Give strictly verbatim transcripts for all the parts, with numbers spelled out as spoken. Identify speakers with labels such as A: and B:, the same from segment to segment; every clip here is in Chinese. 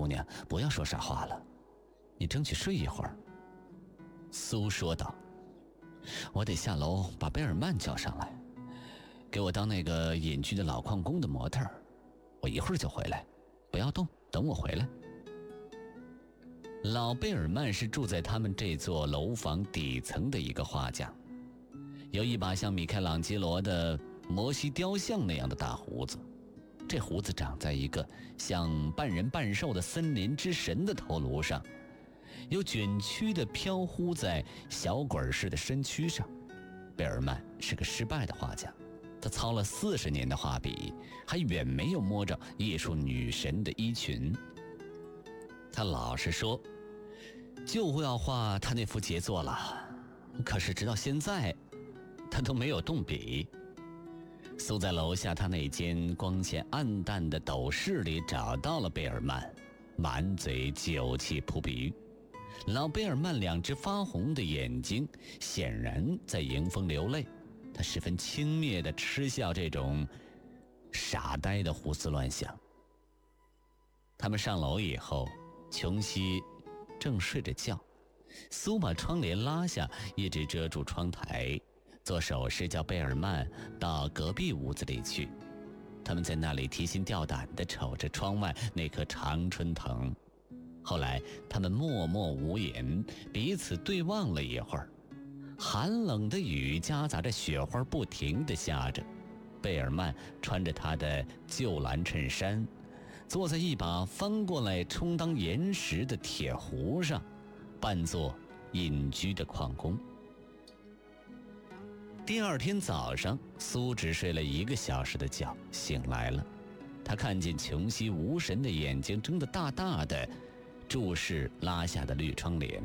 A: 娘，不要说傻话了，你争取睡一会儿。苏说道。我得下楼把贝尔曼叫上来，给我当那个隐居的老矿工的模特儿，我一会儿就回来，不要动，等我回来。老贝尔曼是住在他们这座楼房底层的一个画家，有一把像米开朗基罗的摩西雕像那样的大胡子，这胡子长在一个像半人半兽的森林之神的头颅上，又卷曲地飘忽在小滚式的身躯上。贝尔曼是个失败的画家，他操了四十年的画笔，还远没有摸着艺术女神的衣裙。他老实说，就要画他那幅杰作了，可是直到现在，他都没有动笔。苏在楼下他那间光线暗淡的斗室里找到了贝尔曼，满嘴酒气扑鼻。老贝尔曼两只发红的眼睛显然在迎风流泪，他十分轻蔑地嗤笑这种傻呆的胡思乱想。他们上楼以后，琼西正睡着觉，苏把窗帘拉下，一直遮住窗台，做手势叫贝尔曼到隔壁屋子里去。他们在那里提心吊胆地瞅着窗外那棵常春藤。后来他们默默无言，彼此对望了一会儿。寒冷的雨夹杂着雪花不停地下着。贝尔曼穿着他的旧蓝衬衫，坐在一把翻过来充当岩石的铁壶上，扮作隐居的矿工。第二天早上，苏只睡了一个小时的觉，醒来了。他看见琼西无神的眼睛睁得大大的，注视拉下的绿窗帘。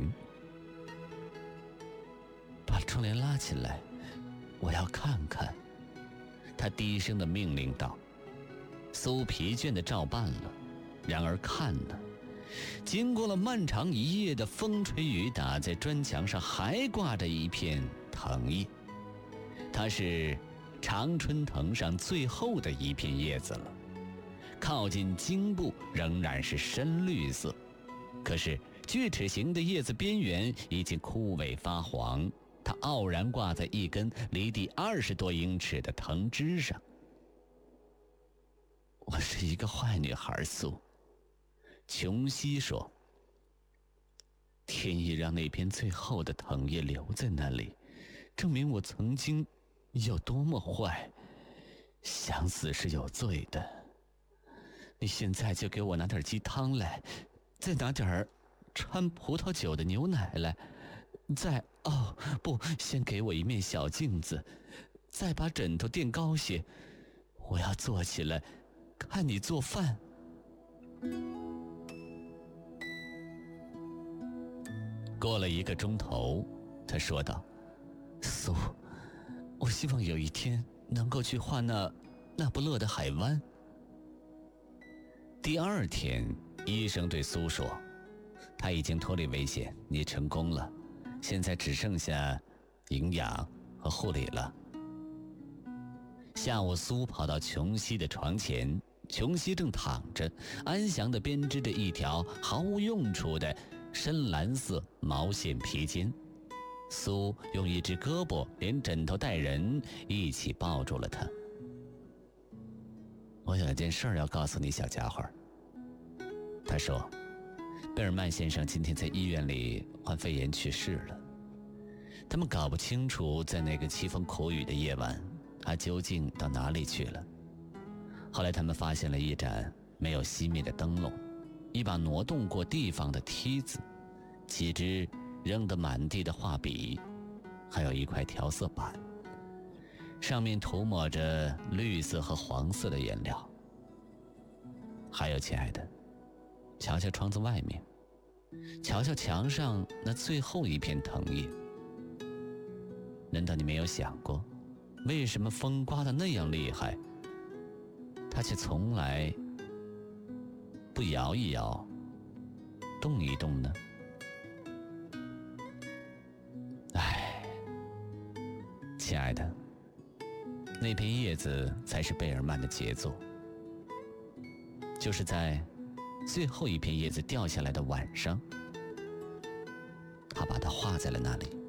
A: 把窗帘拉起来，我要看看，他低声地命令道。苏疲倦地照办了，然而看呢，经过了漫长一夜的风吹雨打，在砖墙上还挂着一片藤叶。它是常春藤上最后的一片叶子了，靠近茎部仍然是深绿色，可是锯齿形的叶子边缘已经枯萎发黄，它傲然挂在一根离地二十多英尺的藤枝上。我是一个坏女孩，苏，琼西说。天意让那片最后的藤叶留在那里，证明我曾经有多么坏，想死是有罪的。你现在就给我拿点鸡汤来，再拿点掺葡萄酒的牛奶来，再哦不，先给我一面小镜子，再把枕头垫高些，我要坐起来看你做饭。过了一个钟头，他说道：苏，我希望有一天能够去画那那不勒的海湾。第二天，医生对苏说，他已经脱离危险，你成功了，现在只剩下营养和护理了。下午，苏跑到琼西的床前，琼西正躺着，安详地编织着一条毫无用处的深蓝色毛线披肩。苏用一只胳膊连枕头带人一起抱住了他。我有件事要告诉你，小家伙，他说，贝尔曼先生今天在医院里患肺炎去世了。他们搞不清楚在那个凄风苦雨的夜晚他究竟到哪里去了。后来他们发现了一盏没有熄灭的灯笼，一把挪动过地方的梯子，几只扔得满地的画笔，还有一块调色板，上面涂抹着绿色和黄色的颜料。还有，亲爱的，瞧瞧窗子外面，瞧瞧墙上那最后一片藤叶。难道你没有想过，为什么风刮得那样厉害，它却从来不摇一摇，动一动呢？唉，亲爱的，那片叶子才是贝尔曼的杰作，就是在最后一片叶子掉下来的晚上，他把它画在了那里。